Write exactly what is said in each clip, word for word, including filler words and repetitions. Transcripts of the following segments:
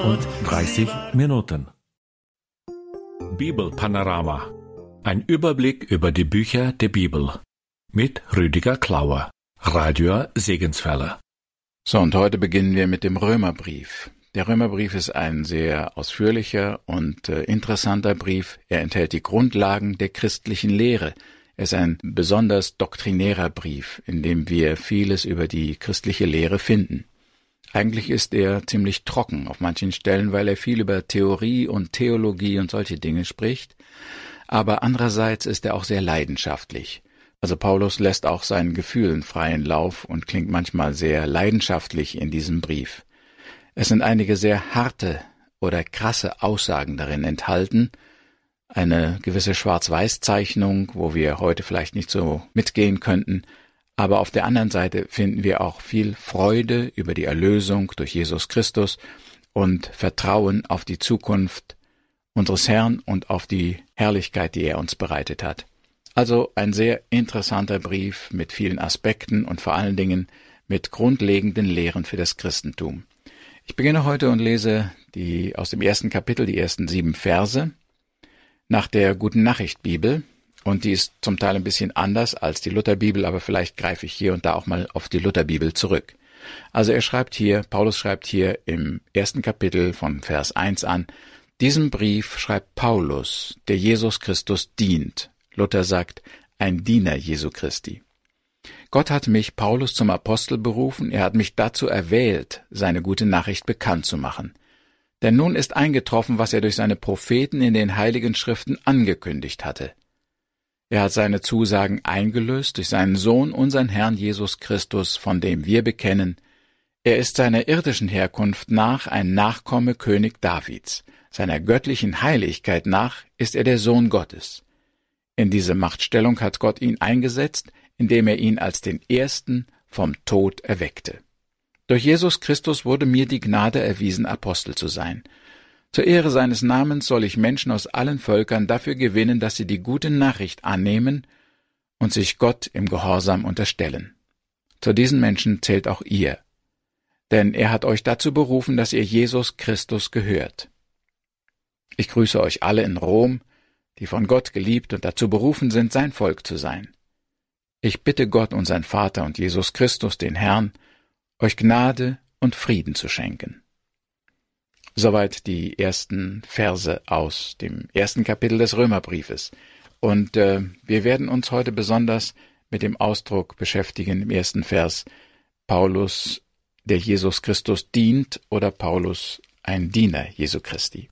und dreißig Minuten. Bibelpanorama. Ein Überblick über die Bücher der Bibel. Mit Rüdiger Klauer, Radio Segenswelle. So, und heute beginnen wir mit dem Römerbrief. Der Römerbrief ist ein sehr ausführlicher und äh, interessanter Brief. Er enthält die Grundlagen der christlichen Lehre. Er ist ein besonders doktrinärer Brief, in dem wir vieles über die christliche Lehre finden. Eigentlich ist er ziemlich trocken auf manchen Stellen, weil er viel über Theorie und Theologie und solche Dinge spricht. Aber andererseits ist er auch sehr leidenschaftlich. Also Paulus lässt auch seinen Gefühlen freien Lauf und klingt manchmal sehr leidenschaftlich in diesem Brief. Es sind einige sehr harte oder krasse Aussagen darin enthalten, eine gewisse Schwarz-Weiß-Zeichnung, wo wir heute vielleicht nicht so mitgehen könnten, aber auf der anderen Seite finden wir auch viel Freude über die Erlösung durch Jesus Christus und Vertrauen auf die Zukunft unseres Herrn und auf die Herrlichkeit, die er uns bereitet hat. Also ein sehr interessanter Brief mit vielen Aspekten und vor allen Dingen mit grundlegenden Lehren für das Christentum. Ich beginne heute und lese die aus dem ersten Kapitel, die ersten sieben Verse, nach der Guten Nachricht Bibel. Und die ist zum Teil ein bisschen anders als die Lutherbibel, aber vielleicht greife ich hier und da auch mal auf die Lutherbibel zurück. Also er schreibt hier, Paulus schreibt hier im ersten Kapitel von Vers eins an, diesen Brief schreibt Paulus, der Jesus Christus dient. Luther sagt, ein Diener Jesu Christi. Gott hat mich, Paulus, zum Apostel berufen, er hat mich dazu erwählt, seine gute Nachricht bekannt zu machen. Denn nun ist eingetroffen, was er durch seine Propheten in den Heiligen Schriften angekündigt hatte. Er hat seine Zusagen eingelöst durch seinen Sohn, unseren Herrn Jesus Christus, von dem wir bekennen, er ist seiner irdischen Herkunft nach ein Nachkomme König Davids. Seiner göttlichen Heiligkeit nach ist er der Sohn Gottes. In diese Machtstellung hat Gott ihn eingesetzt, indem er ihn als den Ersten vom Tod erweckte. Durch Jesus Christus wurde mir die Gnade erwiesen, Apostel zu sein. Zur Ehre seines Namens soll ich Menschen aus allen Völkern dafür gewinnen, dass sie die gute Nachricht annehmen und sich Gott im Gehorsam unterstellen. Zu diesen Menschen zählt auch ihr, denn er hat euch dazu berufen, dass ihr Jesus Christus gehört. Ich grüße euch alle in Rom, die von Gott geliebt und dazu berufen sind, sein Volk zu sein. Ich bitte Gott, unseren Vater und Jesus Christus, den Herrn, euch Gnade und Frieden zu schenken. Soweit die ersten Verse aus dem ersten Kapitel des Römerbriefes. Und äh, wir werden uns heute besonders mit dem Ausdruck beschäftigen im ersten Vers, Paulus, der Jesus Christus dient, oder Paulus, ein Diener Jesu Christi.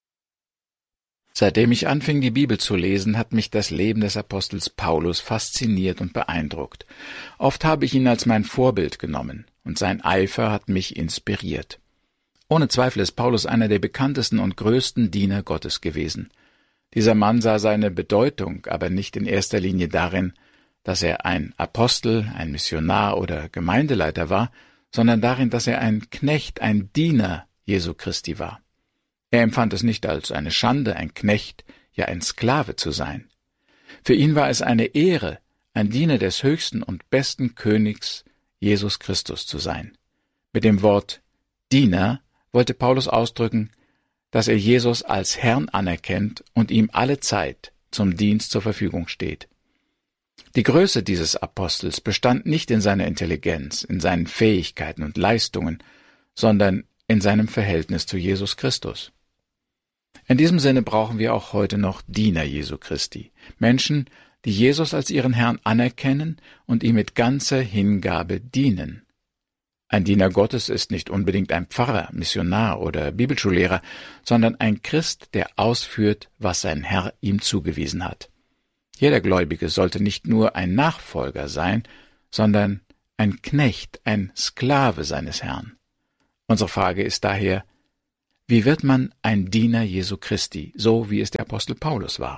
Seitdem ich anfing, die Bibel zu lesen, hat mich das Leben des Apostels Paulus fasziniert und beeindruckt. Oft habe ich ihn als mein Vorbild genommen, und sein Eifer hat mich inspiriert. Ohne Zweifel ist Paulus einer der bekanntesten und größten Diener Gottes gewesen. Dieser Mann sah seine Bedeutung aber nicht in erster Linie darin, dass er ein Apostel, ein Missionar oder Gemeindeleiter war, sondern darin, dass er ein Knecht, ein Diener Jesu Christi war. Er empfand es nicht als eine Schande, ein Knecht, ja ein Sklave zu sein. Für ihn war es eine Ehre, ein Diener des höchsten und besten Königs, Jesus Christus, zu sein. Mit dem Wort Diener wollte Paulus ausdrücken, dass er Jesus als Herrn anerkennt und ihm alle Zeit zum Dienst zur Verfügung steht. Die Größe dieses Apostels bestand nicht in seiner Intelligenz, in seinen Fähigkeiten und Leistungen, sondern in seinem Verhältnis zu Jesus Christus. In diesem Sinne brauchen wir auch heute noch Diener Jesu Christi, Menschen, die Jesus als ihren Herrn anerkennen und ihm mit ganzer Hingabe dienen. Ein Diener Gottes ist nicht unbedingt ein Pfarrer, Missionar oder Bibelschullehrer, sondern ein Christ, der ausführt, was sein Herr ihm zugewiesen hat. Jeder Gläubige sollte nicht nur ein Nachfolger sein, sondern ein Knecht, ein Sklave seines Herrn. Unsere Frage ist daher, wie wird man ein Diener Jesu Christi, so wie es der Apostel Paulus war?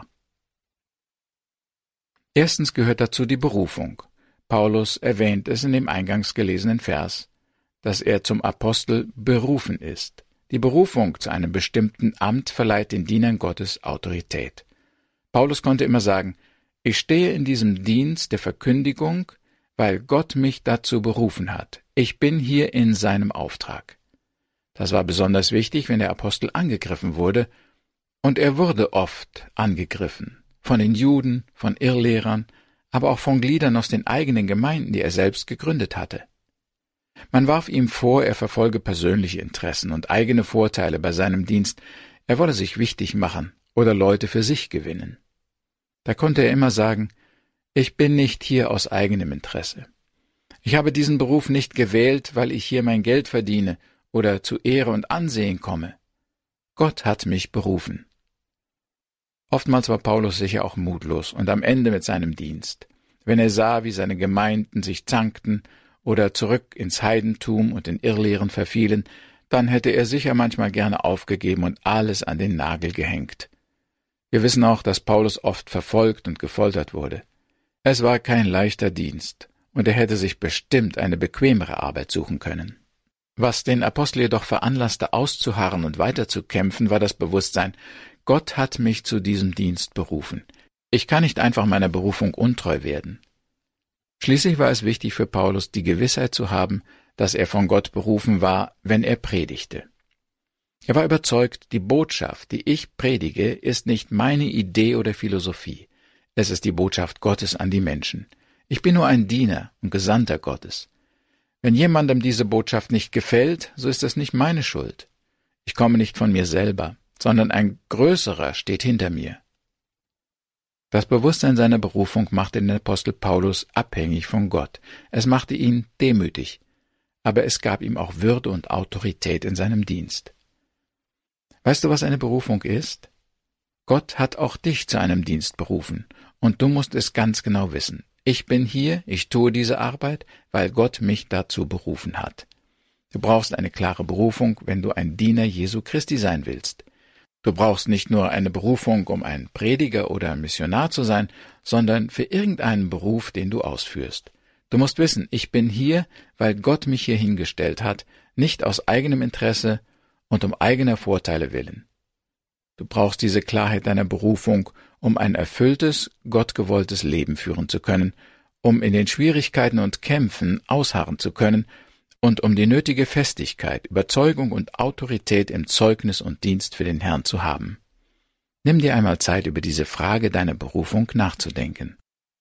Erstens gehört dazu die Berufung. Paulus erwähnt es in dem eingangs gelesenen Vers, dass er zum Apostel berufen ist. Die Berufung zu einem bestimmten Amt verleiht den Dienern Gottes Autorität. Paulus konnte immer sagen, ich stehe in diesem Dienst der Verkündigung, weil Gott mich dazu berufen hat. Ich bin hier in seinem Auftrag. Das war besonders wichtig, wenn der Apostel angegriffen wurde, und er wurde oft angegriffen, von den Juden, von Irrlehrern, aber auch von Gliedern aus den eigenen Gemeinden, die er selbst gegründet hatte. Man warf ihm vor, er verfolge persönliche Interessen und eigene Vorteile bei seinem Dienst, er wolle sich wichtig machen oder Leute für sich gewinnen. Da konnte er immer sagen, ich bin nicht hier aus eigenem Interesse. Ich habe diesen Beruf nicht gewählt, weil ich hier mein Geld verdiene oder zu Ehre und Ansehen komme. Gott hat mich berufen. Oftmals war Paulus sicher auch mutlos und am Ende mit seinem Dienst, wenn er sah, wie seine Gemeinden sich zankten oder zurück ins Heidentum und in Irrlehren verfielen, dann hätte er sicher manchmal gerne aufgegeben und alles an den Nagel gehängt. Wir wissen auch, dass Paulus oft verfolgt und gefoltert wurde. Es war kein leichter Dienst, und er hätte sich bestimmt eine bequemere Arbeit suchen können. Was den Apostel jedoch veranlasste, auszuharren und weiterzukämpfen, war das Bewusstsein, Gott hat mich zu diesem Dienst berufen. Ich kann nicht einfach meiner Berufung untreu werden. Schließlich war es wichtig für Paulus, die Gewissheit zu haben, dass er von Gott berufen war, wenn er predigte. Er war überzeugt, die Botschaft, die ich predige, ist nicht meine Idee oder Philosophie. Es ist die Botschaft Gottes an die Menschen. Ich bin nur ein Diener und Gesandter Gottes. Wenn jemandem diese Botschaft nicht gefällt, so ist das nicht meine Schuld. Ich komme nicht von mir selber, sondern ein Größerer steht hinter mir. Das Bewusstsein seiner Berufung machte den Apostel Paulus abhängig von Gott. Es machte ihn demütig, aber es gab ihm auch Würde und Autorität in seinem Dienst. Weißt du, was eine Berufung ist? Gott hat auch dich zu einem Dienst berufen, und du musst es ganz genau wissen. Ich bin hier, ich tue diese Arbeit, weil Gott mich dazu berufen hat. Du brauchst eine klare Berufung, wenn du ein Diener Jesu Christi sein willst. Du brauchst nicht nur eine Berufung, um ein Prediger oder Missionar zu sein, sondern für irgendeinen Beruf, den du ausführst. Du musst wissen, ich bin hier, weil Gott mich hier hingestellt hat, nicht aus eigenem Interesse und um eigener Vorteile willen. Du brauchst diese Klarheit deiner Berufung, um ein erfülltes, gottgewolltes Leben führen zu können, um in den Schwierigkeiten und Kämpfen ausharren zu können und um die nötige Festigkeit, Überzeugung und Autorität im Zeugnis und Dienst für den Herrn zu haben. Nimm dir einmal Zeit, über diese Frage deiner Berufung nachzudenken.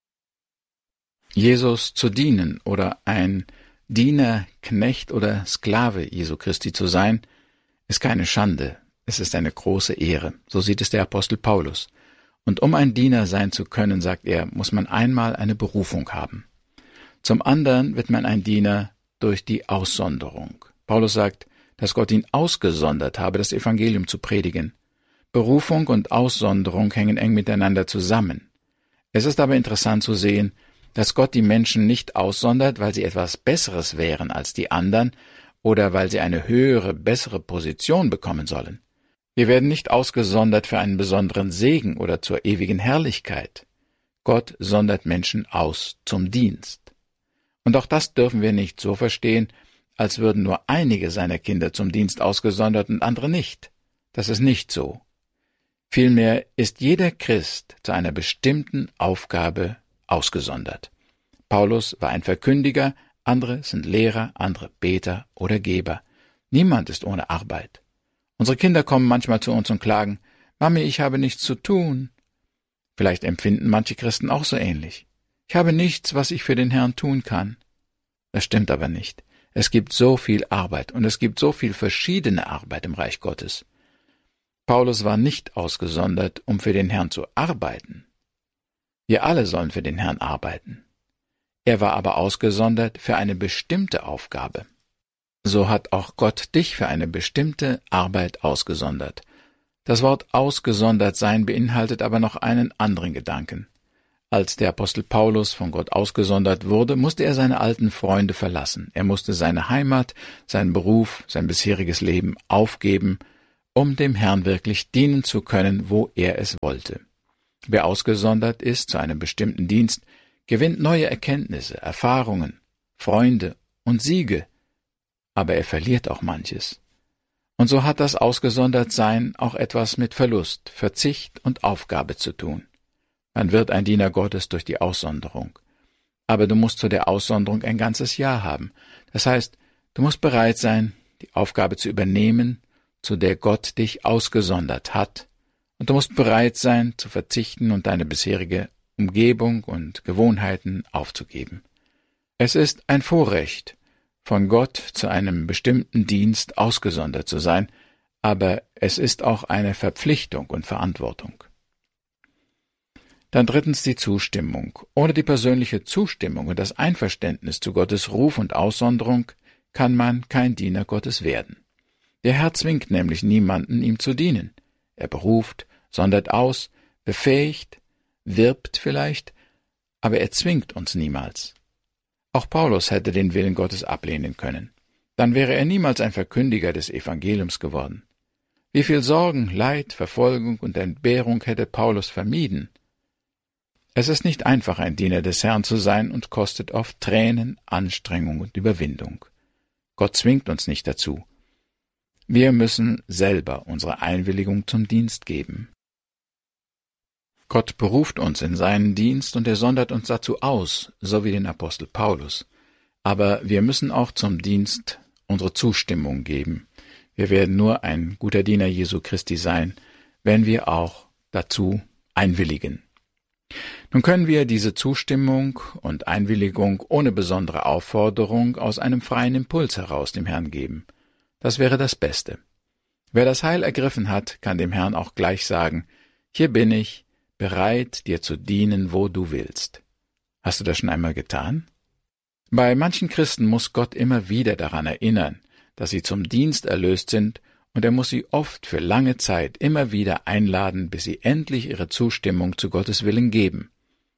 Jesus zu dienen oder ein Diener, Knecht oder Sklave Jesu Christi zu sein, ist keine Schande, es ist eine große Ehre. So sieht es der Apostel Paulus. Und um ein Diener sein zu können, sagt er, muss man einmal eine Berufung haben. Zum anderen wird man ein Diener durch die Aussonderung. Paulus sagt, dass Gott ihn ausgesondert habe, das Evangelium zu predigen. Berufung und Aussonderung hängen eng miteinander zusammen. Es ist aber interessant zu sehen, dass Gott die Menschen nicht aussondert, weil sie etwas Besseres wären als die anderen oder weil sie eine höhere, bessere Position bekommen sollen. Wir werden nicht ausgesondert für einen besonderen Segen oder zur ewigen Herrlichkeit. Gott sondert Menschen aus zum Dienst. Und auch das dürfen wir nicht so verstehen, als würden nur einige seiner Kinder zum Dienst ausgesondert und andere nicht. Das ist nicht so. Vielmehr ist jeder Christ zu einer bestimmten Aufgabe ausgesondert. Paulus war ein Verkündiger, andere sind Lehrer, andere Beter oder Geber. Niemand ist ohne Arbeit. Unsere Kinder kommen manchmal zu uns und klagen, »Mami, ich habe nichts zu tun.« Vielleicht empfinden manche Christen auch so ähnlich. »Ich habe nichts, was ich für den Herrn tun kann.« Das stimmt aber nicht. Es gibt so viel Arbeit und es gibt so viel verschiedene Arbeit im Reich Gottes. Paulus war nicht ausgesondert, um für den Herrn zu arbeiten. Wir alle sollen für den Herrn arbeiten. Er war aber ausgesondert für eine bestimmte Aufgabe. So hat auch Gott dich für eine bestimmte Arbeit ausgesondert. Das Wort ausgesondert sein beinhaltet aber noch einen anderen Gedanken. Als der Apostel Paulus von Gott ausgesondert wurde, musste er seine alten Freunde verlassen. Er musste seine Heimat, seinen Beruf, sein bisheriges Leben aufgeben, um dem Herrn wirklich dienen zu können, wo er es wollte. Wer ausgesondert ist zu einem bestimmten Dienst, gewinnt neue Erkenntnisse, Erfahrungen, Freunde und Siege, aber er verliert auch manches. Und so hat das Ausgesondertsein auch etwas mit Verlust, Verzicht und Aufgabe zu tun. Man wird ein Diener Gottes durch die Aussonderung. Aber du musst zu der Aussonderung ein ganzes Jahr haben. Das heißt, du musst bereit sein, die Aufgabe zu übernehmen, zu der Gott dich ausgesondert hat, und du musst bereit sein, zu verzichten und deine bisherige Umgebung und Gewohnheiten aufzugeben. Es ist ein Vorrecht, von Gott zu einem bestimmten Dienst ausgesondert zu sein, aber es ist auch eine Verpflichtung und Verantwortung. Dann drittens die Zustimmung. Ohne die persönliche Zustimmung und das Einverständnis zu Gottes Ruf und Aussonderung kann man kein Diener Gottes werden. Der Herr zwingt nämlich niemanden, ihm zu dienen. Er beruft, sondert aus, befähigt, wirbt vielleicht, aber er zwingt uns niemals. Auch Paulus hätte den Willen Gottes ablehnen können. Dann wäre er niemals ein Verkündiger des Evangeliums geworden. Wie viel Sorgen, Leid, Verfolgung und Entbehrung hätte Paulus vermieden. Es ist nicht einfach, ein Diener des Herrn zu sein und kostet oft Tränen, Anstrengung und Überwindung. Gott zwingt uns nicht dazu. Wir müssen selber unsere Einwilligung zum Dienst geben. Gott beruft uns in seinen Dienst und er sondert uns dazu aus, so wie den Apostel Paulus. Aber wir müssen auch zum Dienst unsere Zustimmung geben. Wir werden nur ein guter Diener Jesu Christi sein, wenn wir auch dazu einwilligen. Nun können wir diese Zustimmung und Einwilligung ohne besondere Aufforderung aus einem freien Impuls heraus dem Herrn geben. Das wäre das Beste. Wer das Heil ergriffen hat, kann dem Herrn auch gleich sagen, hier bin ich, bereit, dir zu dienen, wo du willst. Hast du das schon einmal getan? Bei manchen Christen muss Gott immer wieder daran erinnern, dass sie zum Dienst erlöst sind, und er muss sie oft für lange Zeit immer wieder einladen, bis sie endlich ihre Zustimmung zu Gottes Willen geben.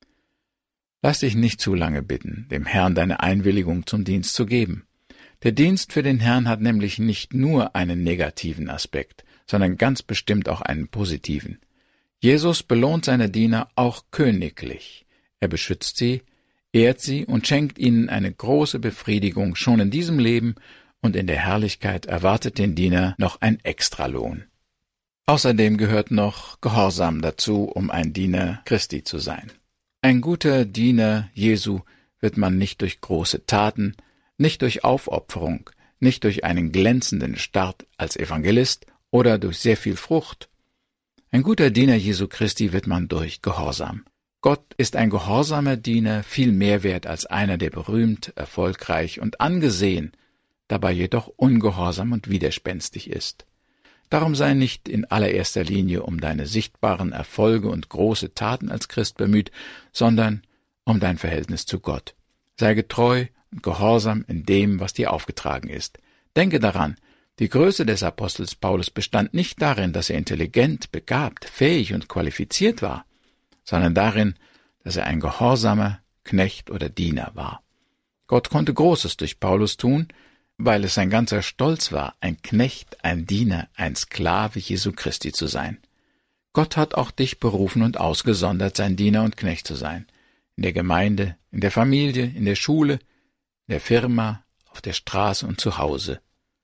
Lass dich nicht zu lange bitten, dem Herrn deine Einwilligung zum Dienst zu geben. Der Dienst für den Herrn hat nämlich nicht nur einen negativen Aspekt, sondern ganz bestimmt auch einen positiven. Jesus belohnt seine Diener auch königlich. Er beschützt sie, ehrt sie und schenkt ihnen eine große Befriedigung schon in diesem Leben, und in der Herrlichkeit erwartet den Diener noch ein Extralohn. Außerdem gehört noch Gehorsam dazu, um ein Diener Christi zu sein. Ein guter Diener Jesu wird man nicht durch große Taten, nicht durch Aufopferung, nicht durch einen glänzenden Start als Evangelist oder durch sehr viel Frucht. Ein guter Diener Jesu Christi wird man durch Gehorsam. Gott ist ein gehorsamer Diener viel mehr wert als einer, der berühmt, erfolgreich und angesehen, dabei jedoch ungehorsam und widerspenstig ist. Darum sei nicht in allererster Linie um deine sichtbaren Erfolge und große Taten als Christ bemüht, sondern um dein Verhältnis zu Gott. Sei getreu und gehorsam in dem, was dir aufgetragen ist. Denke daran, die Größe des Apostels Paulus bestand nicht darin, dass er intelligent, begabt, fähig und qualifiziert war, sondern darin, dass er ein gehorsamer Knecht oder Diener war. Gott konnte Großes durch Paulus tun, weil es sein ganzer Stolz war, ein Knecht, ein Diener, ein Sklave Jesu Christi zu sein. Gott hat auch dich berufen und ausgesondert, sein Diener und Knecht zu sein. In der Gemeinde, in der Familie, in der Schule, in der Firma, auf der Straße und zu Hause.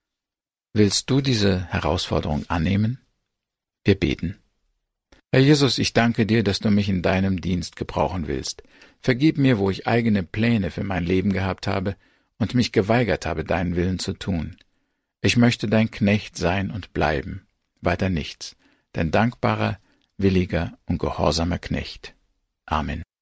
Willst du diese Herausforderung annehmen? Wir beten. Herr Jesus, ich danke dir, dass du mich in deinem Dienst gebrauchen willst. Vergib mir, wo ich eigene Pläne für mein Leben gehabt habe und mich geweigert habe, deinen Willen zu tun. Ich möchte dein Knecht sein und bleiben, weiter nichts, dein dankbarer, williger und gehorsamer Knecht. Amen.